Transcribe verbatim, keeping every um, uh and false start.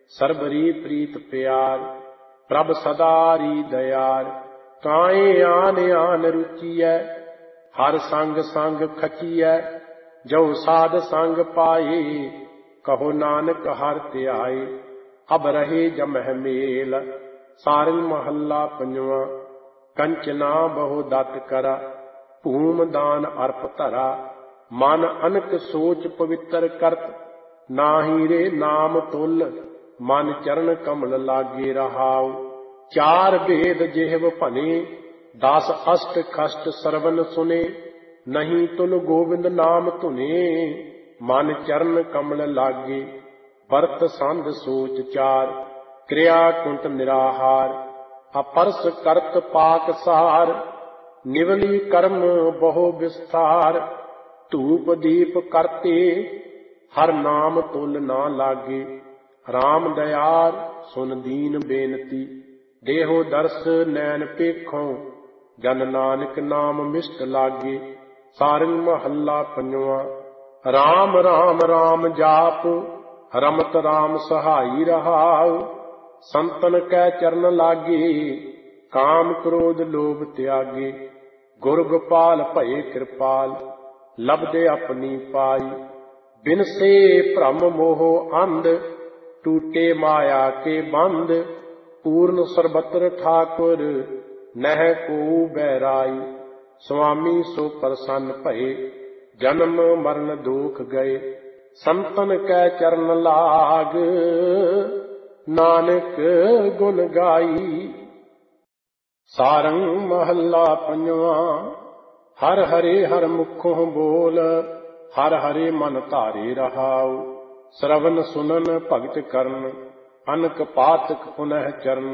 ਸਰਬਰੀ ਪ੍ਰੀਤ ਪਿਆਰ, ਪ੍ਰਭ ਸਦਾ ਰੀ ਦਇਆਰ। ਕਾਏ ਆਨ ਆਨ ਰੁਚੀਐ, ਹਰ ਸੰਗ ਸੰਗ ਖਚੀਐ। ਜੋ ਸਾਧ ਸੰਗ ਪਾਏ, ਕਹੋ ਨਾਨਕ ਹਰਿ ਧਿਆਏ। ਅਬ ਰਹੇ ਜਮਹਿ ਮੇਲ, ਸਾਰੰਗ ਮਹੱਲਾ ਪੰਜਵਾਂ। ਕੰਚਨਾ ਬਹੁ ਦਤ ਕਰਾ, ਭੂਮ ਦਾਨ ਅਰਪ ਧਰਾ। ਮਨ ਅਨਕ ਸੋਚ ਪਵਿੱਤਰ ਕਰਤ, ਨਾਹੀ ਰੇ ਨਾਮ ਤੁਲ। ਮਨ ਚਰਨ ਕਮਲ ਲਾਗੇ ਰਹਾਉ, ਚਾਰ ਵੇਦ ਜਿਹਵ ਭਨੇ। ਦਸ ਅਸ਼ਟ ਖਸ਼ਟ ਸਰਵਨ ਸੁਨੇ, ਨਹੀਂ ਤੁਲ ਗੋਬਿੰਦ ਨਾਮ ਧੁਨੇ। ਮਨ ਚਰਨ ਕਮਲ ਲਾਗੇ, ਵਰਤ ਸੰਧ ਸੋਚ ਚਾਰ। ਕਿਰਿਆ ਕੁੰਟ ਨਿਰਾਹਾਰ, ਅਪਰਸ ਕਰਤ ਪਾਕ ਸਾਰ। ਨਿਵਲੀ ਕਰਮ ਬਹੁ ਵਿਸਥਾਰ, ਧੂਪ ਦੀਪ ਕਰਤੇ। ਹਰ ਨਾਮ ਤੁਲ ਨਾ ਲਾਗੇ, ਰਾਮ ਦਇਆਰ ਸੁਨ ਦੀਨ ਬੇਨਤੀ। ਦੇਹੋ ਦਰਸ ਨੈਣ ਪੇਖੋਂ, ਜਨ ਨਾਨਕ ਨਾਮ ਮਿਸ਼ਟ ਲਾਗੇ। ਸਾਰੰਗ ਮਹੱਲਾ ਪੰਜਵਾਂ। ਰਾਮ ਰਾਮ ਰਾਮ ਜਾਪ, ਰਮਤ ਰਾਮ ਸਹਾਈ ਰਹਾਉ। ਸੰਤਨ ਕੈ ਚਰਨ ਲਾਗੇ, ਕਾਮ ਕ੍ਰੋਧ ਲੋਭ ਤਿਆਗੇ। ਗੁਰ ਗੋਪਾਲ ਭਏ ਕਿਰਪਾਲ, ਲਬਦੇ ਆਪਣੀ ਪਾਈ। ਬਿਨਸੇ ਭ੍ਰਮ ਮੋਹ ਅੰਧ, ਟੂਟੇ ਮਾਇਆ ਕੇ ਬੰਧ। ਪੂਰਨ ਸਰਬਤਰ ਠਾਕੁਰ, ਨਹਿ ਕੋ ਬੈਰਾਈ। ਸੁਆਮੀ ਸੋ ਪ੍ਰਸੰਨ ਭਏ, ਜਨਮ ਮਰਨ ਦੁਖ ਗਏ। ਸੰਤਨ ਕੈ ਚਰਨ ਲਾਗ, ਨਾਨਕ ਗੁਣ ਗਾਈ। ਸਾਰੰਗ ਮਹੱਲਾ ਪੰਜਵਾਂ। ਹਰ ਹਰੇ ਹਰ ਮੁਖੋਂ ਬੋਲ, ਹਰ ਹਰੇ ਮਨ ਧਾਰੇ ਰਹਾਉ। ਸਰਵਨ ਸੁਨਨ ਭਗਤ ਕਰਨ, ਅਨਕ ਪਾਤਕ ਪੁਨਹ ਚਰਨ।